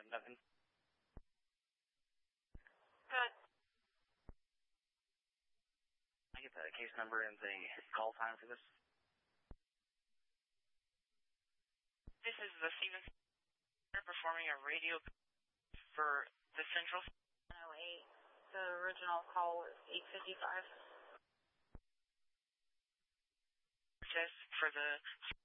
nothing. Good. I get the case number and the call time for this. This is the Stevens performing a radio for the Central 108. The original call was 8:55. Test for the